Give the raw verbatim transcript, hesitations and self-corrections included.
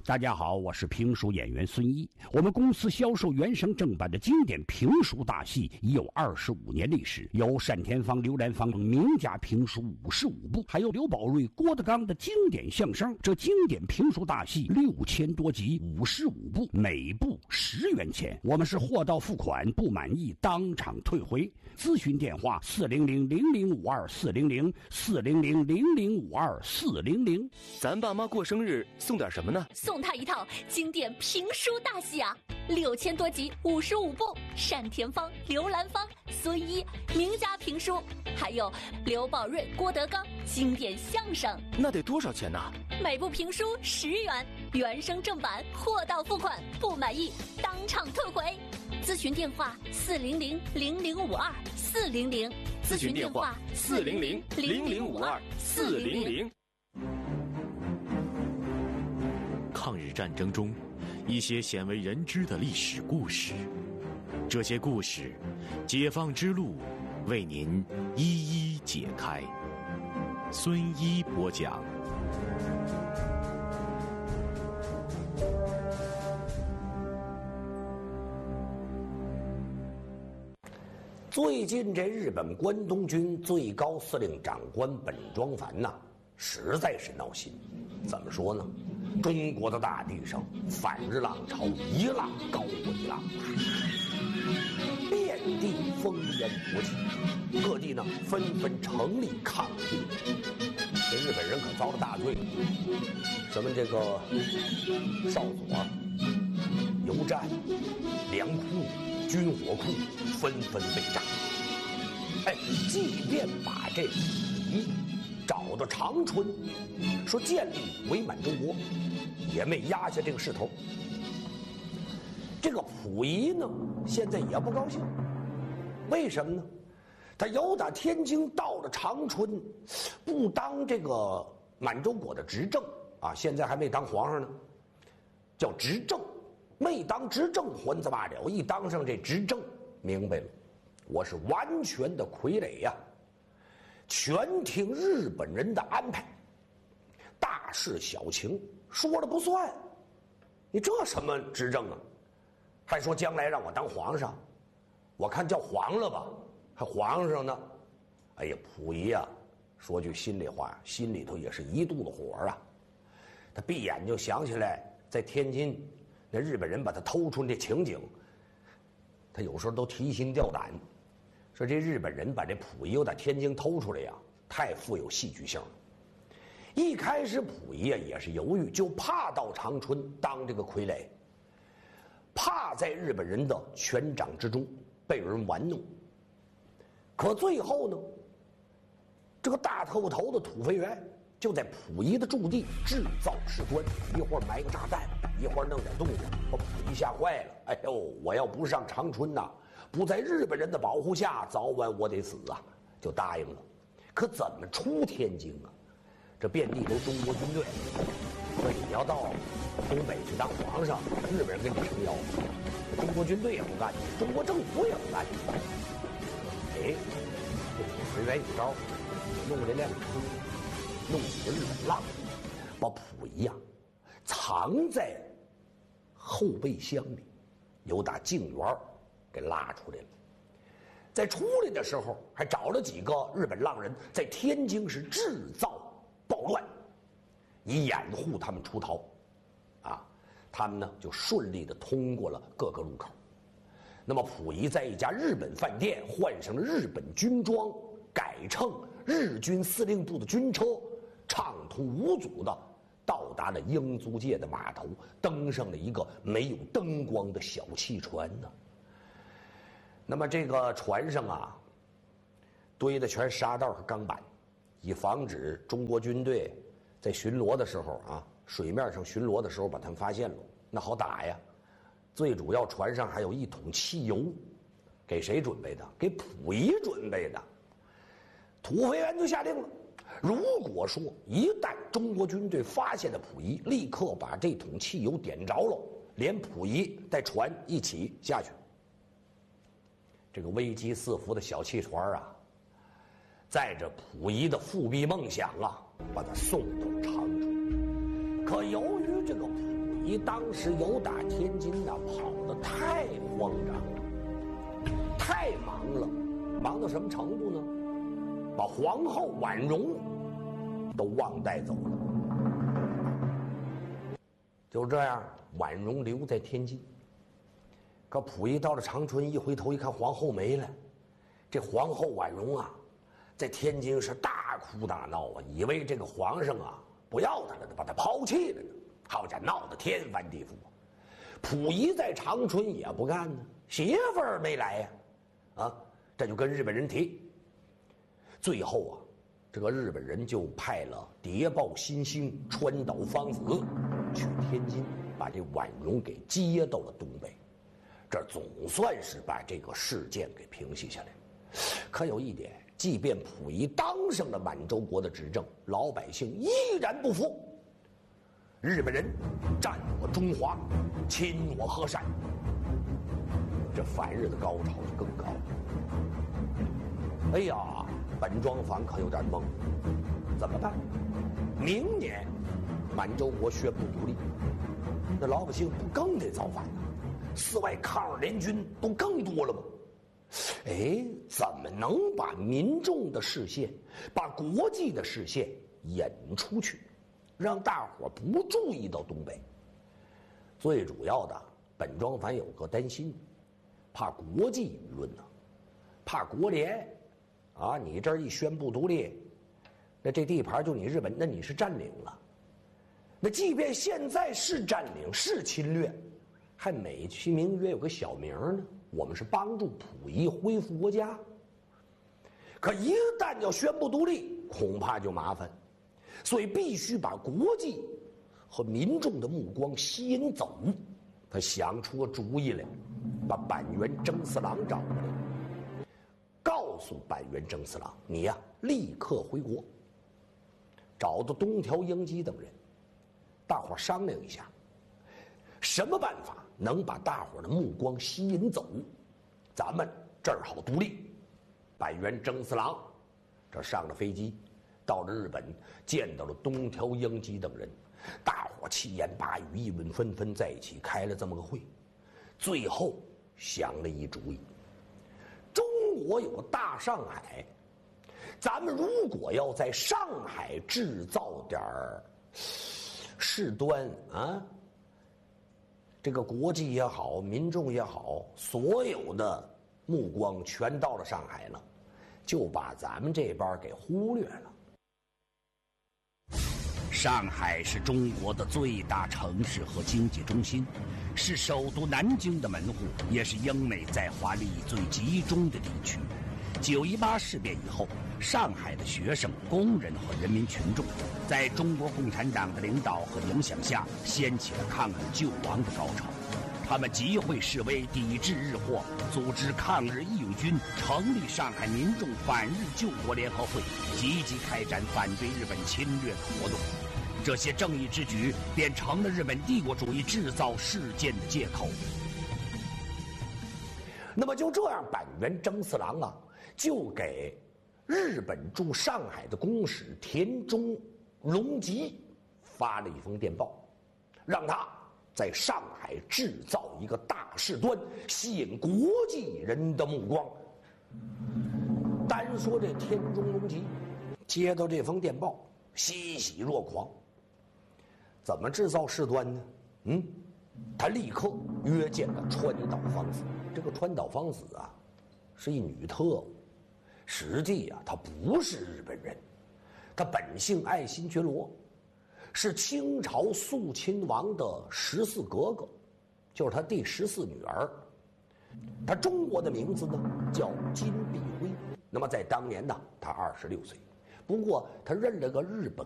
大家好，我是评书演员孙一。我们公司销售原声正版的经典评书大戏已有二十五年历史，有单田芳、刘兰芳名家评书五十五部，还有刘宝瑞、郭德纲的经典相声。这经典评书大戏六千多集，五十五部，每部十元钱。我们是货到付款，不满意当场退回。咨询电话：四零零零零五二四零零四零零零零五二四零零。 咱爸妈过生日送点什么呢？ 送他一套经典评书大戏啊，六千多集，五十五部，单田芳、刘兰芳、孙一名家评书，还有刘宝瑞、郭德纲经典相声。 那得多少钱呢？ 每部评书十元，原声正版，货到付款，不满意当场退回。咨询电话：四零零零零五二四零零。 咨询电话：四零零零零五二四零零。 抗日战争中，一些鲜为人知的历史故事，这些故事，解放之路为您一一解开。孙一播讲。 最近这日本关东军最高司令长官本庄繁呐，实在是闹心。怎么说呢？中国的大地上反日浪潮一浪高过一浪，遍地烽烟火起，各地呢纷纷成立抗日。这日本人可遭了大罪，什么这个哨所、油站、粮库、军火库纷纷被炸。哎，即便把这溥仪找到长春，说建立伪满洲国，也没压下这个势头。这个溥仪呢，现在也不高兴，为什么呢？他由打天津到了长春，不当这个满洲国的执政啊，现在还没当皇上呢，叫执政，没当执政还则罢了，一当上这执政，明白了，我是完全的傀儡呀、啊，全听日本人的安排。大事小情说了不算，你这什么执政啊？还说将来让我当皇上，我看叫黄了吧，还皇上呢。哎呀，溥仪啊，说句心里话，心里头也是一肚子火啊。他闭眼就想起来在天津那日本人把他偷出的情景，他有时候都提心吊胆，说这日本人把这溥仪又在天津偷出来呀，太富有戏剧性了。一开始溥仪啊也是犹豫，就怕到长春当这个傀儡，怕在日本人的权掌之中被人玩弄。可最后呢，这个大头头的土肥原就在溥仪的驻地制造事端，一会儿埋个炸弹，一会儿弄点东西，把溥仪吓坏了。哎呦，我要不上长春呐、啊，不在日本人的保护下，早晚我得死啊！就答应了。可怎么出天津啊？这遍地都中国军队，说你要到东北去当皇上，日本人跟你撑腰，中国军队也不干你，中国政府也不干你。哎，这土肥原有招，弄这辆车，弄几个日本浪，把溥仪呀藏在后备箱里，由打静园给拉出来了。在出来的时候，还找了几个日本浪人，在天津市制造暴乱，以掩护他们出逃。啊，他们呢就顺利的通过了各个路口。那么溥仪在一家日本饭店换上了日本军装，改乘日军司令部的军车，畅通无阻的到达了英租界的码头，登上了一个没有灯光的小汽船呢。那么这个船上啊，堆的全是沙道和钢板，以防止中国军队在巡逻的时候啊，水面上巡逻的时候把他们发现了，那好打呀。最主要，船上还有一桶汽油，给谁准备的？给溥仪准备的。土肥原就下令了，如果说一旦中国军队发现了溥仪，立刻把这桶汽油点着了，连溥仪带船一起下去。这个危机四伏的小汽船啊，载着溥仪的复辟梦想啊，把他送到长春。可由于这个溥溥仪当时由打天津呢跑得太慌张了，太忙了，忙到什么程度呢？把皇后婉容都忘带走了。就这样，婉容留在天津。可溥仪到了长春，一回头一看，皇后没了。这皇后婉容啊，在天津是大哭大闹啊，以为这个皇上啊不要他了，把他抛弃了呢。好家伙，闹得天翻地覆。溥仪在长春也不干呢，媳妇儿没来呀，啊，这就跟日本人提。最后啊，这个日本人就派了谍报新兴川岛芳子去天津，把这婉容给接到了东北。这总算是把这个事件给平息下来。可有一点，即便溥仪当上了满洲国的执政，老百姓依然不服。日本人占我中华，侵我河山，这反日的高潮就更高了。哎呀，本庄繁可有点懵，怎么办？明年满洲国宣布独立，那老百姓不更得造反呢？四外抗日联军不更多了吗？哎，怎么能把民众的视线，把国际的视线引出去，让大伙不注意到东北？最主要的，本庄繁有个担心，怕国际舆论呢，怕国联啊，你这儿一宣布独立，那这地盘就你日本，那你是占领了。那即便现在是占领，是侵略，还美其名曰有个小名呢，我们是帮助溥仪恢复国家。可一旦要宣布独立，恐怕就麻烦，所以必须把国际和民众的目光吸引走。他想出个主意来，把板垣征四郎找过来，告诉板垣征四郎，你呀、啊、立刻回国，找到东条英机等人，大伙商量一下，什么办法能把大伙的目光吸引走，咱们这儿好独立。板垣征四郎这上了飞机，到了日本，见到了东条英机等人，大伙七言八语，议论纷纷，在一起开了这么个会。最后想了一主意，中国有个大上海，咱们如果要在上海制造点儿事端啊，这个国际也好，民众也好，所有的目光全到了上海了，就把咱们这边给忽略了。 上海是中国的最大城市和经济中心，是首都南京的门户，也是英美在华利益最集中的地区。九一八事变以后，上海的学生、工人和人民群众，在中国共产党的领导和影响下，掀起了抗日救亡的高潮。他们集会示威，抵制日货，组织抗日义勇军，成立上海民众反日救国联合会，积极开展反对日本侵略的活动。这些正义之举便成了日本帝国主义制造事件的借口。 那么就这样，板垣征四郎啊，就给日本驻上海的公使田中荣吉发了一封电报，让他在上海制造一个大事端，吸引国际人的目光。单说这田中荣吉接到这封电报，欣喜若狂。怎么制造事端呢？嗯，他立刻约见了川岛芳子。这个川岛芳子啊，是一女特务，实际啊，她不是日本人，她本姓爱新觉罗，是清朝肃亲王的十四格格，就是他第十四女儿。她中国的名字呢叫金碧辉。那么在当年呢，她二十六岁，不过她认了个日本